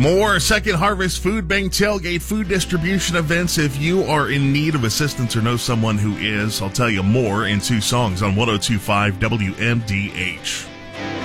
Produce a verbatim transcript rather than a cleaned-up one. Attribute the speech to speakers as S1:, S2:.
S1: More Second Harvest Food Bank Tailgate food distribution events. If you are in need of assistance or know someone who is, I'll tell you more in two songs on one oh two point five W M D H.